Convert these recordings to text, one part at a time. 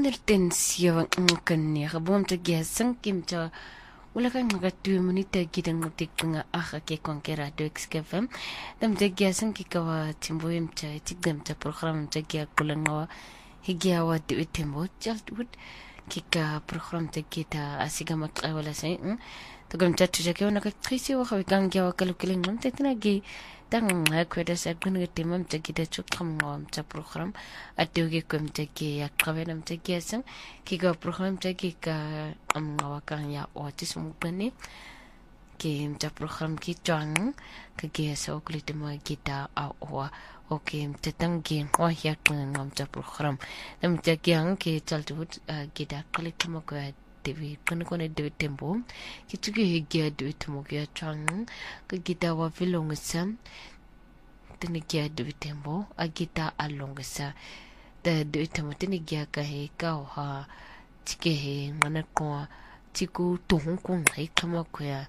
nertensiva ngkani gabom te gesang kimcha wala kang magatu munita gidang mutiknga aha ke konkera do xkfm dam te gesang kikawa timboyem cha tikdam cha program cha gya kulangawa higiawa de tembo chaldwood kika program te kita asigama wala sai tugam cha tuja ke wana ka trisi wa kang gya wa kalukiling nam te tinagi tang kweda sa gunga timam cha kita chukam ngam cha program adugi kum cha ki ya kavenam cha gesang kika program cha kika ngawakang ya otis mupani ki cha program ki chang ka gesa oklitimo kita awa okay tetang gi ya ngam cha program nam cha kyang ki chaldwood kita kalitimo ko TV kone de tempo kituge higia de temogia chang ka kita wa filongsa tenigia de tempo agita alongsa de temo tenigia ka he ka ha tike he mana ko tiku tong kong he kama ko ya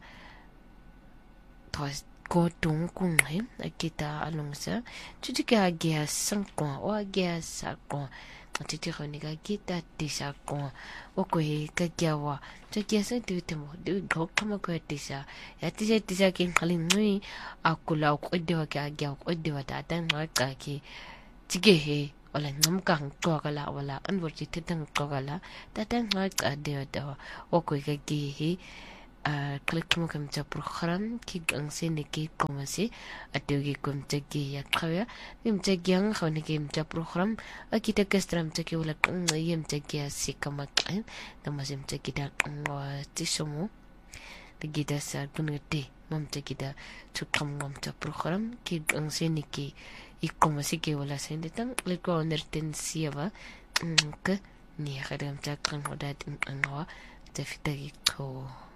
tos ko tong kong he agita alongsa tike agia sang ko o agia sa ko titi khoniga kita tisa ko okoe kagiawa chakiasa temo de gokama ko tisa ya tisa kin khalin nui akula ko dewa ka agya ko dewa ta tan ka ki tige he wala ngam kang ko kala wala anworti tetang ko kala ta tan ka dewa da okoe ka gi he klik mo kam cha program ki gang se ne ki komasi atugi kom cha gi ya khaya nim cha gyang khone ki cha program akita kastram cha ki wala yem cha gi sikama kan namasim cha kita tisomo gida sa kunete mom cha kita chukam mom cha program ki gang se ne ki ikomasi ki wala sen de tang liko nertensiava ka ni khadam cha kan hodat anwa ta fitagi ko